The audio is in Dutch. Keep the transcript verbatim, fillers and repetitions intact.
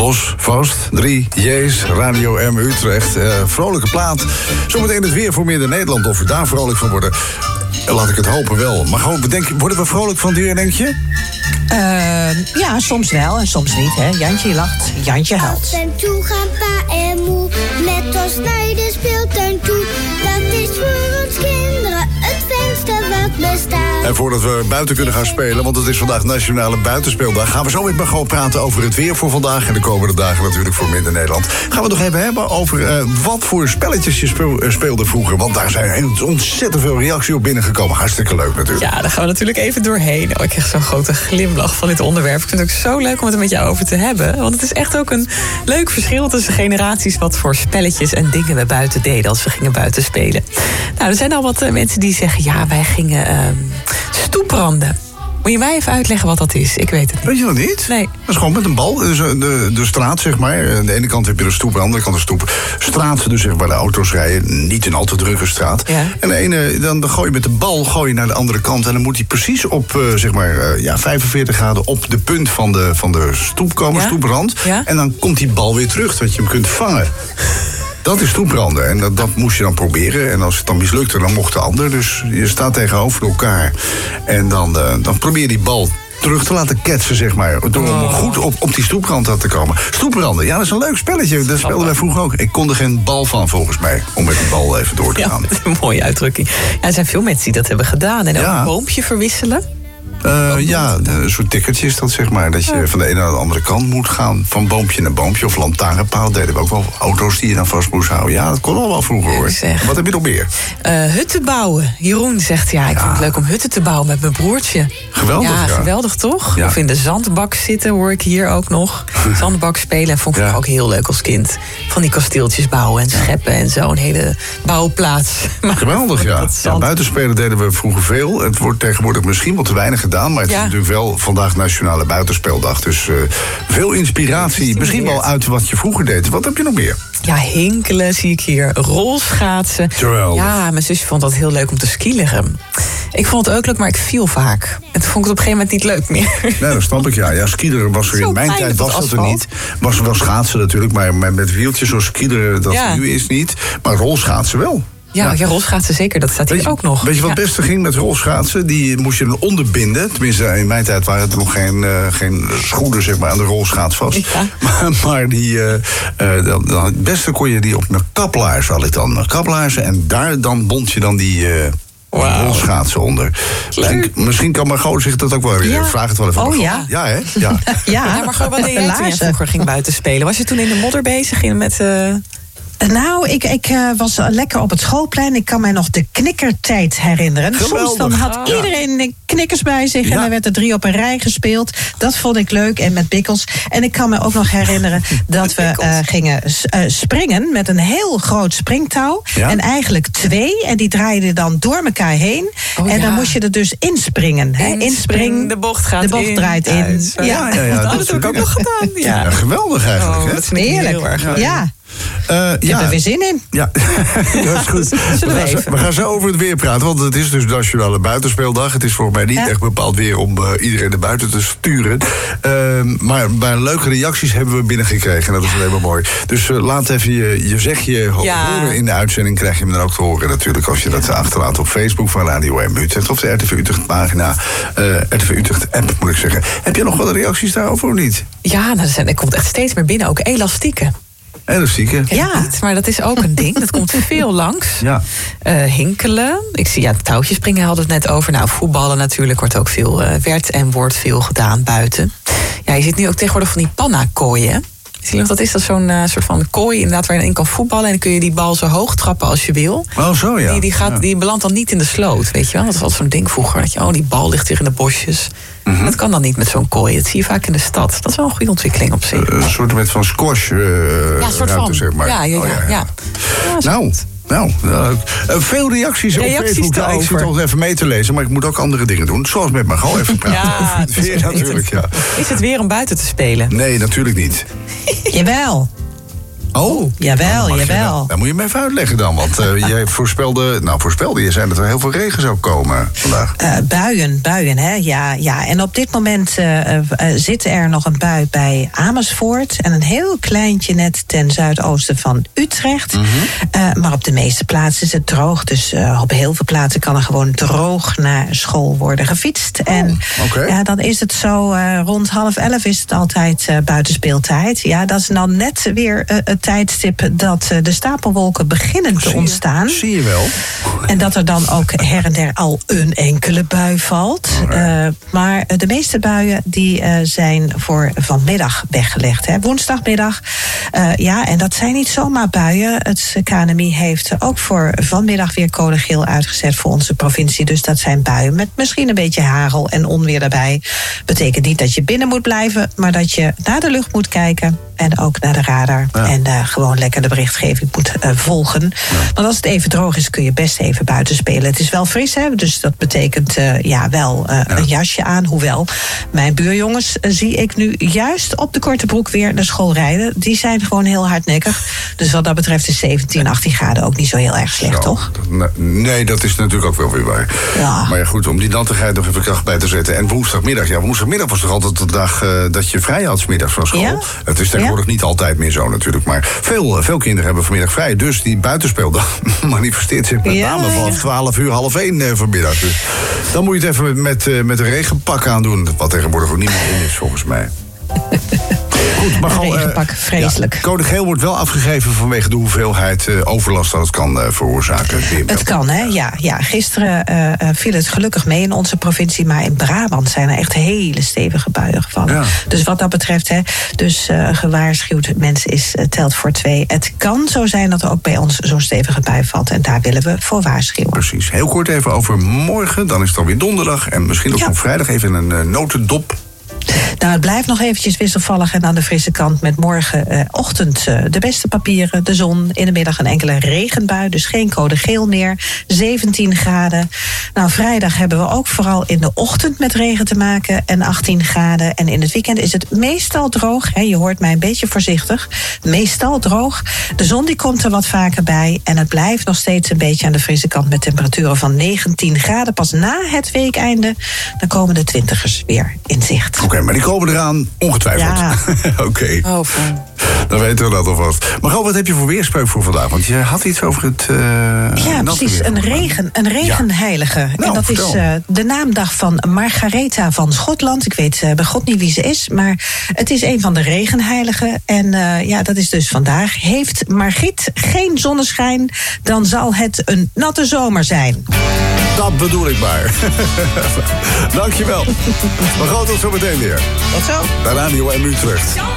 Los, vast, drie J's, Radio M Utrecht. Uh, vrolijke plaat. Zometeen het weer voor Midden-Nederland. Of we daar vrolijk van worden, laat ik het hopen wel. Maar gewoon bedenken, worden we vrolijk van het weer, denk je? Uh, ja, soms wel en soms niet, hè. Jantje lacht, Jantje huilt. Af en toe gaan pa en moe met ons naar de speeltuin toe. Dat is voor ons kinderen het fijnste wat bestaat. En voordat we buiten kunnen gaan spelen, want het is vandaag Nationale Buitenspeeldag, gaan we zo met Margot praten over het weer voor vandaag en de komende dagen natuurlijk voor Midden-Nederland. Gaan we het nog even hebben over uh, wat voor spelletjes je speel, uh, speelde vroeger. Want daar zijn ontzettend veel reacties op binnengekomen. Hartstikke leuk natuurlijk. Ja, daar gaan we natuurlijk even doorheen. Oh, ik krijg zo'n grote glimlach van dit onderwerp. Ik vind het ook zo leuk om het er met jou over te hebben. Want het is echt ook een leuk verschil tussen generaties wat voor spelletjes en dingen we buiten deden als we gingen buiten spelen. Nou, er zijn al wat uh, mensen die zeggen, ja, wij gingen uh, stoepranden. Moet je mij even uitleggen wat dat is? Ik weet het niet. Weet je dat niet? Nee. Dat is gewoon met een bal. Dus de, de straat, zeg maar. Aan de ene kant heb je de stoep, aan de andere kant de stoep. Straat, dus zeg maar, de auto's rijden. Niet een al te drukke straat. Ja. En de ene, dan, dan gooi je met de bal gooi je naar de andere kant. En dan moet hij precies op, uh, zeg maar, uh, ja, vijfenveertig graden op de punt van de, van de stoep komen, ja? stoeprand. Ja? En dan komt die bal weer terug, dat je hem kunt vangen. Dat is stoepranden. En dat, dat moest je dan proberen. En als het dan mislukte, dan mocht de ander. Dus je staat tegenover elkaar. En dan, uh, dan probeer je die bal terug te laten ketsen, zeg maar. Door om oh. goed op, op die stoeprand te komen. Stoepranden, ja, dat is een leuk spelletje. Dat speelden wij vroeger ook. Ik kon er geen bal van, volgens mij. Om met de bal even door te gaan. Ja, dat is een mooie uitdrukking. Ja, er zijn veel mensen die dat hebben gedaan. En ook ja. een boompje verwisselen. Uh, ja, een soort tikkertje is dat, zeg maar. Dat je van de ene naar de andere kant moet gaan. Van boompje naar boompje. Of lantaarnpaal. Deden we ook wel auto's die je dan vast moest houden. Ja, dat kon al wel vroeger, hoor. Zeg. Wat heb je nog meer? Uh, hutten bouwen. Jeroen zegt, ja, ik ja. vind het leuk om hutten te bouwen met mijn broertje. Geweldig, ja. ja. geweldig, toch? Ja. Of in de zandbak zitten, hoor ik hier ook nog. Zandbak spelen. En vond ik ja. ook heel leuk als kind. Van die kasteeltjes bouwen en scheppen en zo. Een hele bouwplaats. Geweldig, ja. ja. Buitenspelen deden we vroeger veel. Het wordt tegenwoordig misschien wat te weinig gedaan. Maar het ja. is natuurlijk wel vandaag Nationale Buitenspeeldag. Dus uh, veel inspiratie. Misschien wel uit wat je vroeger deed. Wat heb je nog meer? Ja, hinkelen zie ik hier. Rolschaatsen. Terwijl. Ja, mijn zusje vond dat heel leuk om te skileren. Ik vond het ook leuk, maar ik viel vaak. En toen vond ik het op een gegeven moment niet leuk meer. Nee, dat snap ik, ja. Ja, skileren was er in mijn tijd was dat er niet. Was er wel schaatsen natuurlijk, maar met wieltjes zoals skileren dat ja. nu is niet. Maar rolschaatsen wel. Ja, ja, rolschaatsen zeker, dat staat hier je, ook nog. Weet je wat het ja. beste ging met rolschaatsen? Die moest je dan onderbinden. Tenminste, in mijn tijd waren er nog geen, uh, geen schoenen, zeg maar, aan de rolschaats vast. Ja. Maar, maar die, uh, uh, dan, dan, het beste kon je die op een kaplaars, had ik dan. Kaplaarzen, en daar dan bond je dan die... Uh, Wow. Rolschaatsen onder. Misschien, misschien kan Margot zich dat ook wel ja. Vraag het wel even. Oh Margot. ja. Ja, hè? Ja. ja. ja, Margot, wat deed jij toen je vroeger ging buiten spelen? Was je toen in de modder bezig met... Uh... Nou, ik, ik uh, was lekker op het schoolplein. Ik kan mij nog de knikkertijd herinneren. Geweldig. Soms dan had ah. iedereen knikkers bij zich. Ja. En dan werd er drie op een rij gespeeld. Dat vond ik leuk. En met bikkels. En ik kan me ook nog herinneren dat we uh, gingen uh, springen met een heel groot springtouw. Ja. En eigenlijk twee. En die draaiden dan door elkaar heen. Oh, en dan ja. moest je er dus inspringen. Hè? Inspring, de bocht gaat de bocht in, draait in. Uit. Ja, ja, ja, ja, dat, dat heb ik ook nog gedaan. Ja. Ja, geweldig eigenlijk. Oh, hè? dat vind ik heerlijk. heel erg leuk. Ja. Uh, Ik ja. heb er weer zin in. Ja, dat is goed. We gaan, zo, we gaan zo over het weer praten, want het is dus Nationale Buitenspeeldag. Het is volgens mij niet ja. echt bepaald weer om uh, iedereen naar buiten te sturen. Uh, maar, maar leuke reacties hebben we binnengekregen en dat is alleen maar mooi. Dus uh, laat even je, je zegje ja. horen in de uitzending. Krijg je hem dan ook te horen natuurlijk als je dat achterlaat op Facebook van Radio M Utrecht of de R T V Utrecht pagina. Uh, R T V Utrecht app moet ik zeggen. Heb je nog wat reacties daarover of niet? Ja, nou, er, zijn, er komt echt steeds meer binnen, ook elastieken. Elastieken. Ja, niet, maar dat is ook een ding. Dat komt veel langs. Ja. Uh, hinkelen. Ik zie, ja, touwtjes springen hadden we het net over. Nou, voetballen natuurlijk wordt ook veel, uh, werd en wordt veel gedaan buiten. Ja, je ziet nu ook tegenwoordig van die panna-kooien. Zie je nog, dat is dat zo'n uh, soort van kooi inderdaad waar je in kan voetballen. En dan kun je die bal zo hoog trappen als je wil. Oh, zo ja. Die, die, gaat, ja. die belandt dan niet in de sloot, weet je wel. Dat was altijd zo'n ding vroeger. Dat je, oh, die bal ligt hier in de bosjes. Mm-hmm. Dat kan dan niet met zo'n kooi. Dat zie je vaak in de stad. Dat is wel een goede ontwikkeling op zich. Uh, een soort met van squash uh, ja, een soort ruimte, van. zeg maar. Ja, ja, ja. Oh, ja, ja. ja. ja nou... Nou, uh, veel reacties, reacties op Facebook. Ja, ik zit al even mee te lezen, maar ik moet ook andere dingen doen. Zoals met Margot even praten. Ja, het weer natuurlijk, ja. Is het weer om buiten te spelen? Nee, natuurlijk niet. Jawel. Oh, jawel, nou, jawel. Je, dan moet je me even uitleggen dan. Want uh, jij voorspelde, nou voorspelde je, zijn dat er heel veel regen zou komen vandaag. Uh, buien, buien, hè? Ja, ja. En op dit moment uh, uh, zit er nog een bui bij Amersfoort. En een heel kleintje net ten zuidoosten van Utrecht. Mm-hmm. Uh, maar op de meeste plaatsen is het droog. Dus uh, op heel veel plaatsen kan er gewoon droog naar school worden gefietst. Oh, en okay. ja, dan is het zo, uh, rond half elf is het altijd uh, buitenspeeltijd. Ja, dat is dan net weer uh, het tijdstip dat uh, de stapelwolken beginnen te zie je, ontstaan. Zie je wel. En dat er dan ook her en der al een enkele bui valt. Uh, maar de meeste buien die uh, zijn voor vanmiddag weggelegd. Hè. Woensdagmiddag. Uh, ja, en dat zijn niet zomaar buien. Het K N M I heeft ook voor vanmiddag weer code geel uitgezet voor onze provincie. Dus dat zijn buien met misschien een beetje hagel en onweer daarbij. Betekent niet dat je binnen moet blijven, maar dat je naar de lucht moet kijken. En ook naar de radar. Ja. En uh, gewoon lekker de berichtgeving moet uh, volgen. Ja. Want als het even droog is, kun je best even buiten spelen. Het is wel fris, hè? Dus dat betekent uh, ja, wel uh, ja. een jasje aan. Hoewel, mijn buurjongens uh, zie ik nu juist op de korte broek weer naar school rijden. Die zijn gewoon heel hardnekkig. Dus wat dat betreft is zeventien, achttien graden ook niet zo heel erg slecht, zo, toch? Dat, nee, dat is natuurlijk ook wel weer waar. Ja. Maar ja, goed, om die nattigheid nog even kracht bij te zetten. En woensdagmiddag, ja, woensdagmiddag was toch altijd de dag uh, dat je vrij had 's middags van school. Ja? Het is tegenwoordig ja? niet altijd meer zo natuurlijk. Maar veel, veel kinderen hebben vanmiddag vrij. Dus die buitenspeeldag manifesteert zich met ja, name vanaf ja. twaalf uur, half één uh, vanmiddag. Dus dan moet je het even met, met, met een regenpak aandoen. Wat tegenwoordig ook niet meer in is, volgens mij. Goed, maar een regenpak, vreselijk. Ja, code geel wordt wel afgegeven vanwege de hoeveelheid uh, overlast dat het kan uh, veroorzaken. Het kan, hè? Ja, ja. Gisteren uh, viel het gelukkig mee in onze provincie, maar in Brabant zijn er echt hele stevige buien gevallen. Ja. Dus wat dat betreft, hè, dus uh, gewaarschuwd, mensen is uh, telt voor twee. Het kan zo zijn dat er ook bij ons zo'n stevige bui valt en daar willen we voor waarschuwen. Precies. Heel kort even over morgen, dan is het alweer donderdag en misschien ook ja. op vrijdag even een uh, notendop. Nou, het blijft nog eventjes wisselvallig en aan de frisse kant met morgenochtend uh, de beste papieren, de zon, in de middag een enkele regenbui, dus geen code geel meer, zeventien graden. Nou, vrijdag hebben we ook vooral in de ochtend met regen te maken en achttien graden. En in het weekend is het meestal droog, hè, je hoort mij een beetje voorzichtig, meestal droog. De zon die komt er wat vaker bij en het blijft nog steeds een beetje aan de frisse kant met temperaturen van negentien graden. Pas na het weekeinde, dan komen de twintigers weer in zicht. Oké, okay, maar die komen eraan, ongetwijfeld. Ja. Oké. Okay. Oh, fijn. Dan weten we dat alvast. Maar wat heb je voor weerspreuk voor vandaag? Want je had iets over het... Uh, ja, precies. Een, regen, een regenheilige. Ja. Nou, en dat vertel. is uh, de naamdag van Margaretha van Schotland. Ik weet uh, bij God niet wie ze is, maar het is een van de regenheiligen. En uh, ja, dat is dus vandaag. Heeft Margriet geen zonneschijn, dan zal het een natte zomer zijn. Dat bedoel ik maar. Dankjewel. We gaan tot zo meteen weer. Tot zo. De radio en nu terug.